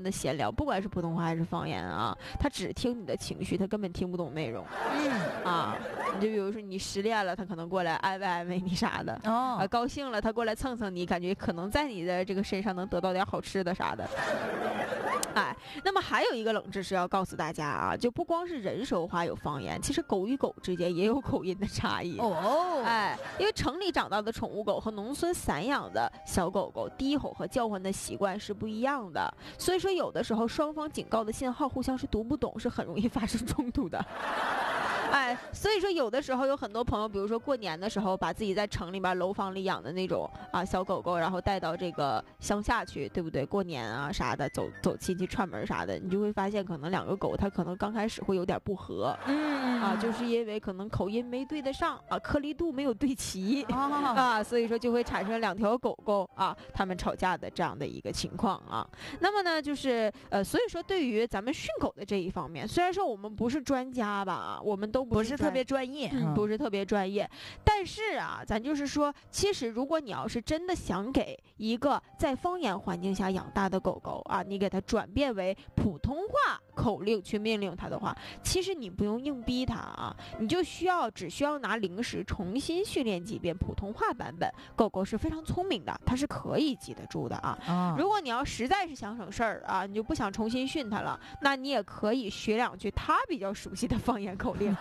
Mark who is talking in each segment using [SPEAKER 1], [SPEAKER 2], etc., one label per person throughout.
[SPEAKER 1] 的闲聊，不管是普通话还是方言啊，他只听你的情绪，他根本听不懂内容。你就比如说你失恋了，他可能过来安慰安慰你啥的，高兴了他过来蹭蹭你，感觉可能在你的这个身上能得到点好吃的啥的。那么还有一个冷知识要告诉大家啊，就不光是人说话有方言，其实狗与狗之间也有口音的差异。因为城里长大的宠物狗和农村散养的小狗狗低吼和叫唤的习惯是不一样的，所以说有的时候双方警告的信号互相是读不懂，是很容易发生冲突的。所以说有的时候有很多朋友，比如说过年的时候，把自己在城里边楼房里养的那种小狗狗，然后带到这个乡下去，对不对？过年啊啥的，走亲戚串门啥的，你就会发现可能两个狗它可能刚开始会有点不和，就是因为可能口音没对得上颗粒度没有对齐所以说就会产生两条狗狗它们吵架的这样的一个情况啊。那么呢，就是所以说对于咱们训狗的这一方面，虽然说我们不是专家吧，我们都
[SPEAKER 2] 不是特别专业，
[SPEAKER 1] 不是特别专业，但是咱就是说，其实如果你要是真的想给一个在方言环境下养大的狗狗你给它转变为普通话口令去命令它的话，其实你不用硬逼它你就只需要拿零食重新训练几遍普通话版本，狗狗是非常聪明的，它是可以记得住的如果你要实在是想省事儿你就不想重新训它了，那你也可以学两句它比较熟悉的方言口令。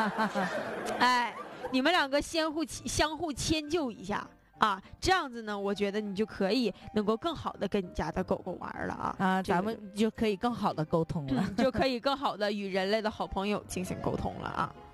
[SPEAKER 1] 你们两个相互迁就一下这样子呢，我觉得你就可以能够更好的跟你家的狗狗玩了
[SPEAKER 2] 咱们就可以更好的沟通了，
[SPEAKER 1] 就可以更好的与人类的好朋友进行沟通了